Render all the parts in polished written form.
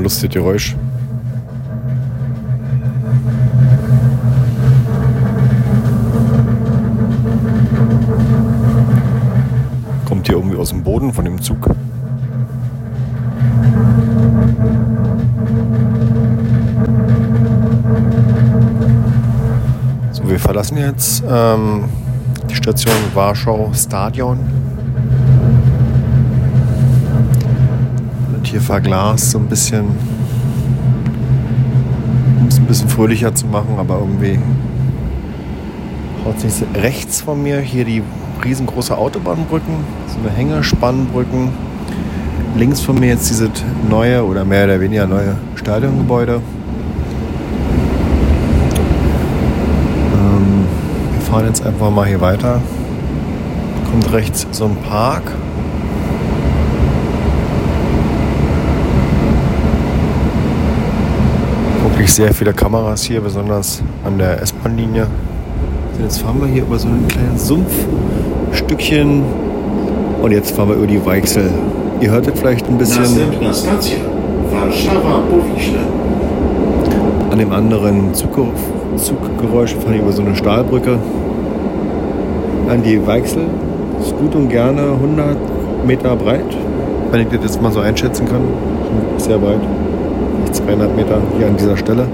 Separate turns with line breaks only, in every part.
lustiges Geräusch. Kommt hier irgendwie aus dem Boden von dem Zug. So, wir verlassen jetzt die Station Warschau Stadion. Und hier verglast so ein bisschen, um es ein bisschen fröhlicher zu machen, aber irgendwie haut sich rechts von mir hier die riesengroße Autobahnbrücken, so eine Hängespannbrücken. Links von mir jetzt dieses neue oder mehr oder weniger neue Stadiongebäude. Wir fahren jetzt einfach mal hier weiter. Kommt rechts so ein Park. Wirklich sehr viele Kameras hier, besonders an der S-Bahn-Linie. Jetzt fahren wir hier über so ein kleines Sumpfstückchen und jetzt fahren wir über die Weichsel. Ihr hörtet vielleicht ein bisschen an dem anderen Zuggeräusch, fahren wir über so eine Stahlbrücke an die Weichsel. Ist gut und gerne 100 Meter breit, wenn ich das jetzt mal so einschätzen kann. Sehr breit, 200 Meter hier an dieser Stelle.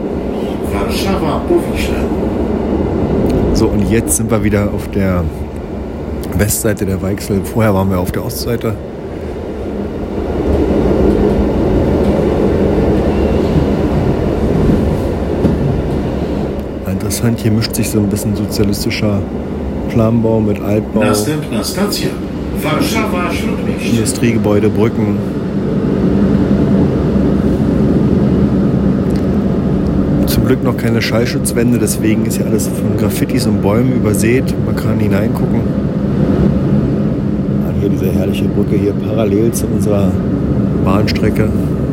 So, und jetzt sind wir wieder auf der Westseite der Weichsel. Vorher waren wir auf der Ostseite. Interessant, hier mischt sich so ein bisschen sozialistischer Planbau mit Altbau. Industriegebäude, Brücken. Zum Glück noch keine Schallschutzwände, deswegen ist ja alles von Graffitis und Bäumen übersät. Man kann hineingucken. Hier diese herrliche Brücke hier parallel zu unserer Bahnstrecke.